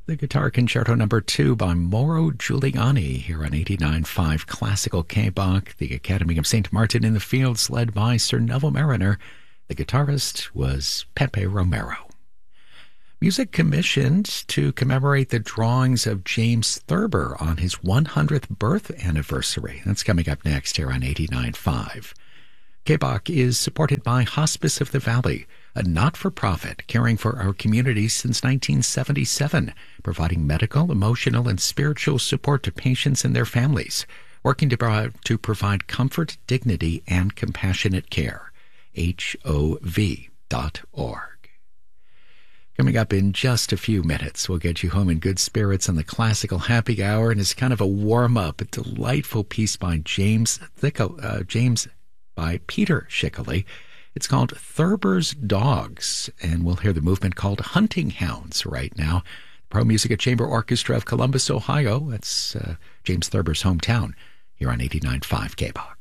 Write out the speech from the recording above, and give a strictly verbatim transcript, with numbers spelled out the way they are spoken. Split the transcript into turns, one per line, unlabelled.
The Guitar Concerto Number Two by Mauro Giuliani here on eighty-nine point five Classical K-Bach. The Academy of Saint Martin in the Fields, led by Sir Neville Mariner. The guitarist was Pepe Romero. Music commissioned to commemorate the drawings of James Thurber on his one hundredth birth anniversary. That's coming up next here on eighty-nine point five. K-Bach is supported by Hospice of the Valley, a not-for-profit caring for our community since nineteen seventy-seven, providing medical, emotional, and spiritual support to patients and their families, working to, pro- to provide comfort, dignity, and compassionate care. H O V dot org. Coming up in just a few minutes, we'll get you home in good spirits on the Classical Happy Hour, and it's kind of a warm-up, a delightful piece by James Thickle, uh, James by Peter Schickele. It's called Thurber's Dogs, and we'll hear the movement called Hunting Hounds right now. Pro Musica Chamber Orchestra of Columbus, Ohio. That's uh, James Thurber's hometown here on eighty-nine point five K-Bach.